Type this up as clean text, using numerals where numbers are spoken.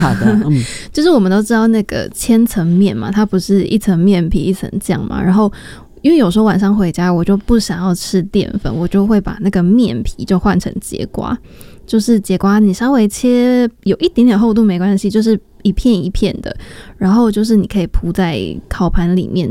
好的， 就是我们都知道那个千层面嘛，它不是一层面皮一层酱嘛，然后因为有时候晚上回家我就不想要吃淀粉，我就会把那个面皮就换成节瓜，就是节瓜你稍微切有一点点厚度没关系，就是一片一片的，然后就是你可以铺在烤盘里面